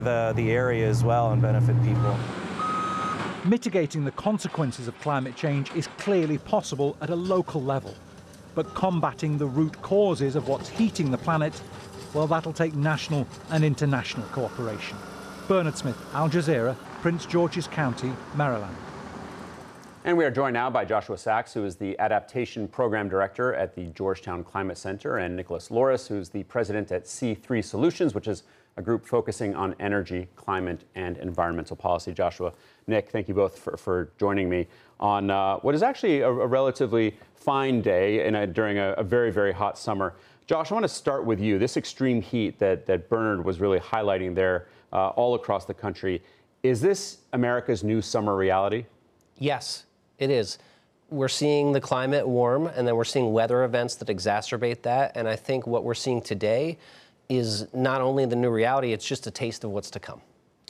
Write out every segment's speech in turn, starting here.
the area as well and benefit people. Mitigating the consequences of climate change is clearly possible at a local level. But combating the root causes of what's heating the planet, well, that'll take national and international cooperation. Bernard Smith, Al Jazeera, Prince George's County, Maryland. And we are joined now by Joshua Sachs, who is the Adaptation Program Director at the Georgetown Climate Center, and Nicholas Loris, who's the President at C3 Solutions, which is a group focusing on energy, climate, and environmental policy. Joshua, Nick, thank you both for joining me on what is actually a relatively fine day during a very, very hot summer. Josh, I want to start with you. This extreme heat that Bernard was really highlighting there all across the country, is this America's new summer reality? Yes, it is. We're seeing the climate warm, and then we're seeing weather events that exacerbate that. And I think what we're seeing today is not only the new reality, it's just a taste of what's to come.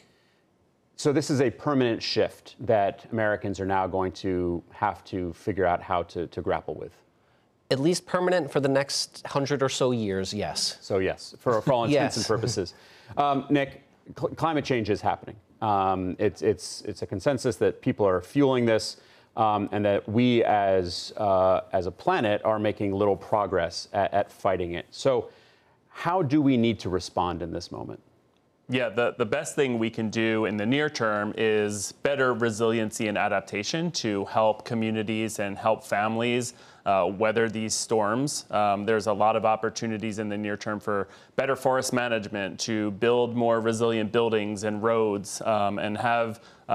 So this is a permanent shift that Americans are now going to have to figure out how to grapple with. At least permanent for the next 100 or so years, yes. So yes, for all intents Yes. and purposes. Nick, climate change is happening. It's a consensus that people are fueling this, and that we as a planet are making little progress at fighting it. So how do we need to respond in this moment? Yeah, the best thing we can do in the near term is better resiliency and adaptation to help communities and help families weather these storms. There's a lot of opportunities in the near term for better forest management, to build more resilient buildings and roads, and have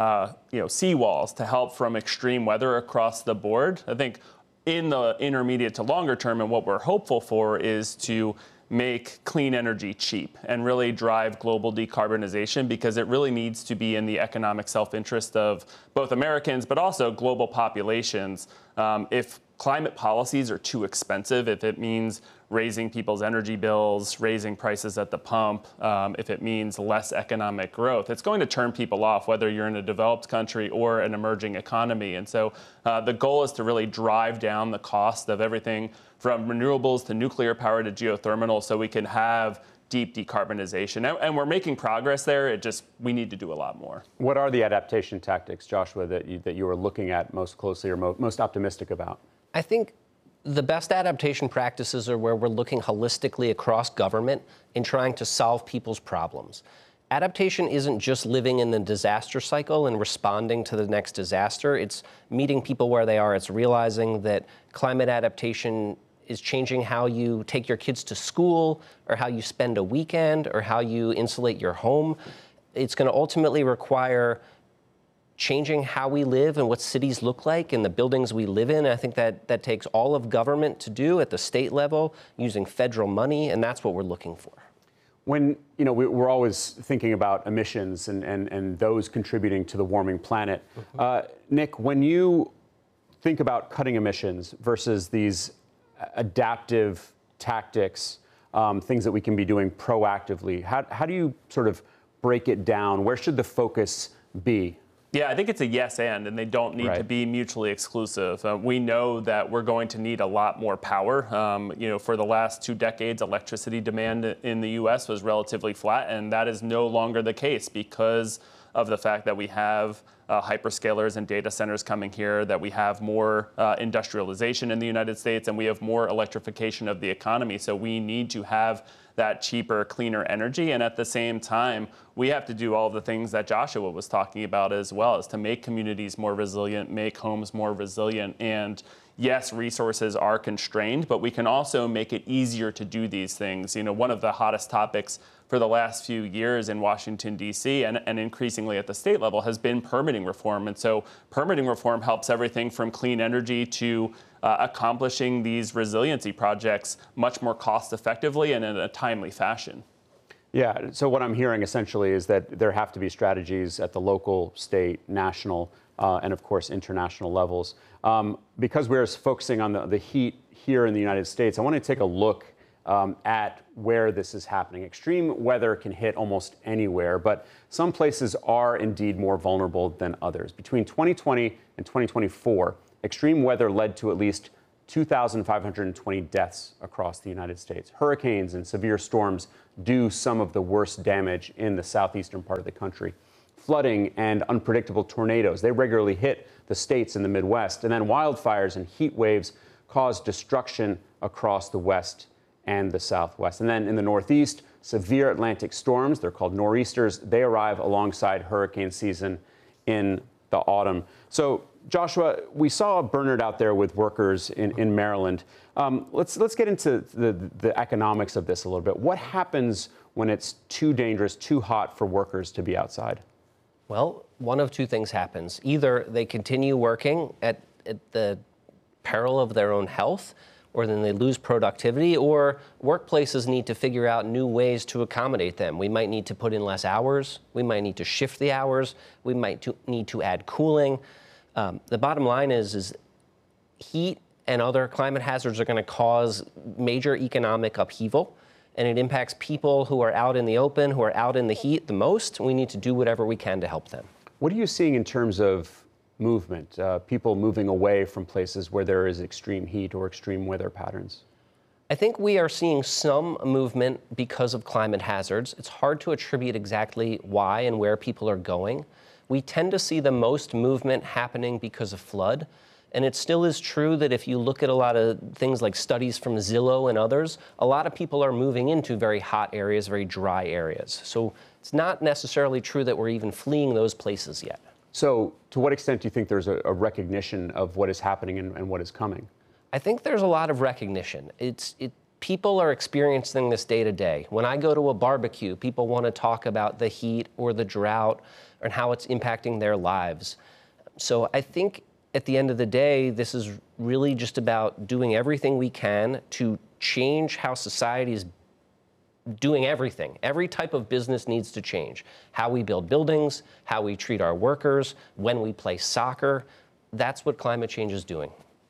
seawalls to help from extreme weather across the board. I think in the intermediate to longer term, and what we're hopeful for is to make clean energy cheap and really drive global decarbonization, because it really needs to be in the economic self-interest of both Americans, but also global populations. If climate policies are too expensive, if it means raising people's energy bills, raising prices at the pump, if it means less economic growth, it's going to turn people off, whether you're in a developed country or an emerging economy. And so the goal is to really drive down the cost of everything from renewables to nuclear power to geothermal, so we can have deep decarbonization. And we're making progress there. We need to do a lot more. What are the adaptation tactics, Joshua, that you are looking at most closely or most optimistic about? I think the best adaptation practices are where we're looking holistically across government and trying to solve people's problems. Adaptation isn't just living in the disaster cycle and responding to the next disaster. It's meeting people where they are. It's realizing that climate adaptation is changing how you take your kids to school, or how you spend a weekend, or how you insulate your home. It's going to ultimately require changing how we live and what cities look like and the buildings we live in. I think that takes all of government to do at the state level, using federal money, and that's what we're looking for. When, we're always thinking about emissions and those contributing to the warming planet. Nick, when you think about cutting emissions versus these adaptive tactics, things that we can be doing proactively, how do you sort of break it down? Where should the focus be? Yeah, I think it's a yes and they don't need to be mutually exclusive. We know that we're going to need a lot more power. For the last 2 decades, electricity demand in the U.S. was relatively flat, and that is no longer the case because of the fact that we have hyperscalers and data centers coming here, that we have more industrialization in the United States, and we have more electrification of the economy. So we need to have that cheaper, cleaner energy. And at the same time, we have to do all the things that Joshua was talking about as well, is to make communities more resilient, make homes more resilient. And yes, resources are constrained, but we can also make it easier to do these things. One of the hottest topics for the last few years in Washington, D.C., and increasingly at the state level, has been permitting reform. And so permitting reform helps everything from clean energy to accomplishing these resiliency projects much more cost effectively and in a timely fashion. Yeah, so what I'm hearing essentially is that there have to be strategies at the local, state, national, and of course international levels. Because we're focusing on the heat here in the United States, I want to take a look at where this is happening. Extreme weather can hit almost anywhere, but some places are indeed more vulnerable than others. Between 2020 and 2024, extreme weather led to at least 2,520 deaths across the United States. Hurricanes and severe storms do some of the worst damage in the southeastern part of the country. Flooding and unpredictable tornadoes, they regularly hit the states in the Midwest. And then wildfires and heat waves cause destruction across the West and the Southwest. And then in the Northeast, severe Atlantic storms, they're called nor'easters, they arrive alongside hurricane season in the autumn. So, Joshua, we saw Bernard out there with workers in Maryland. Let's get into the economics of this a little bit. What happens when it's too dangerous, too hot for workers to be outside? Well, one of two things happens. Either they continue working at the peril of their own health, or then they lose productivity, or workplaces need to figure out new ways to accommodate them. We might need to put in less hours. We might need to shift the hours. We might need to add cooling. The bottom line is heat and other climate hazards are going to cause major economic upheaval, and it impacts people who are out in the open, who are out in the heat the most. We need to do whatever we can to help them. What are you seeing in terms of movement, people moving away from places where there is extreme heat or extreme weather patterns? I think we are seeing some movement because of climate hazards. It's hard to attribute exactly why and where people are going. We tend to see the most movement happening because of flood. And it still is true that if you look at a lot of things like studies from Zillow and others, a lot of people are moving into very hot areas, very dry areas. So it's not necessarily true that we're even fleeing those places yet. So to what extent do you think there's a recognition of what is happening and what is coming? I think there's a lot of recognition. People are experiencing this day to day. When I go to a barbecue, people want to talk about the heat or the drought and how it's impacting their lives. So I think at the end of the day, this is really just about doing everything we can to change how society is doing everything. Every type of business needs to change. How we build buildings, how we treat our workers, when we play soccer. That's what climate change is doing.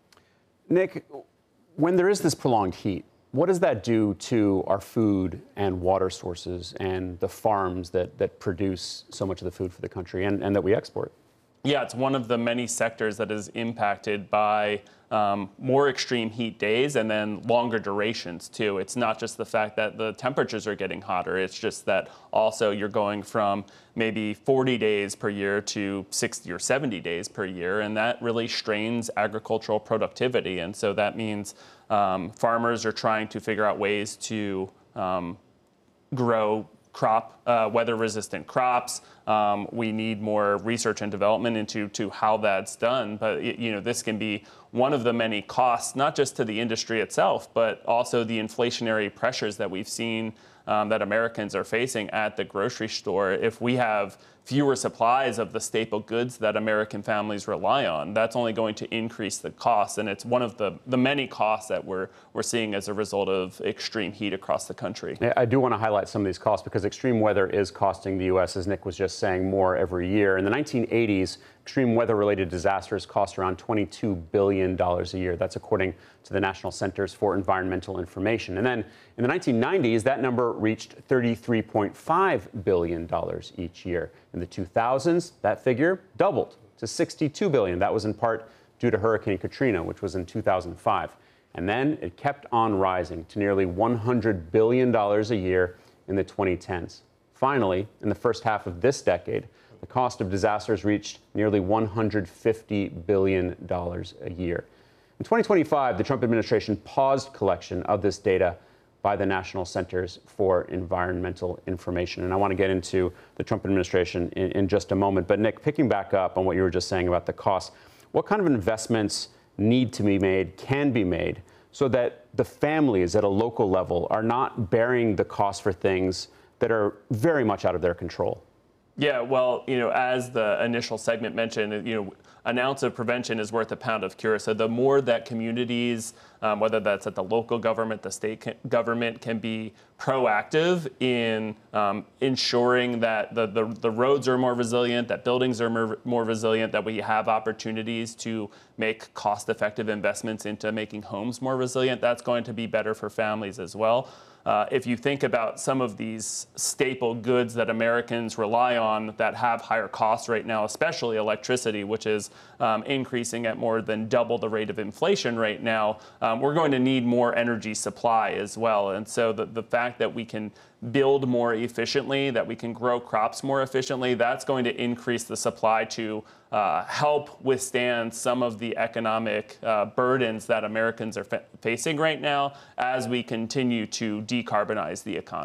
Nick, when there is this prolonged heat, what does that do to our food and water sources and the farms that produce so much of the food for the country and that we export? Yeah, it's one of the many sectors that is impacted by more extreme heat days and then longer durations too. It's not just the fact that the temperatures are getting hotter, it's just that also you're going from maybe 40 days per year to 60 or 70 days per year, and that really strains agricultural productivity. And so that means farmers are trying to figure out ways to grow weather-resistant crops. We need more research and development into how that's done. But this can be one of the many costs, not just to the industry itself, but also the inflationary pressures that we've seen that Americans are facing at the grocery store. If we have fewer supplies of the staple goods that American families rely on, that's only going to increase the cost. And it's one of the many costs that we're seeing as a result of extreme heat across the country. I do want to highlight some of these costs because extreme weather is costing the U.S., as Nick was just saying, more every year. In the 1980s, extreme weather-related disasters cost around $22 billion a year. That's according to the National Centers for Environmental Information. And then in the 1990s, that number reached $33.5 billion each year. In the 2000s, that figure doubled to $62 billion. That was in part due to Hurricane Katrina, which was in 2005. And then it kept on rising to nearly $100 billion a year in the 2010s. Finally, in the first half of this decade, the cost of disasters reached nearly $150 billion a year. In 2025, the Trump administration paused collection of this data by the National Centers for Environmental Information. And I want to get into the Trump administration in just a moment. But Nick, picking back up on what you were just saying about the costs, what kind of investments need to be made, can be made, so that the families at a local level are not bearing the cost for things that are very much out of their control? Yeah, well, as the initial segment mentioned, an ounce of prevention is worth a pound of cure. So the more that communities, whether that's at the local government, the state government, can be proactive in ensuring that the roads are more resilient, that buildings are more resilient, that we have opportunities to make cost-effective investments into making homes more resilient, that's going to be better for families as well. if you think about some of these staple goods that Americans rely on that have higher costs right now, especially electricity, which is increasing at more than double the rate of inflation right now, we're going to need more energy supply as well. And so the fact that we can build more efficiently, that we can grow crops more efficiently, that's going to increase the supply to help withstand some of the economic burdens that Americans are facing right now as we continue to decarbonize the economy.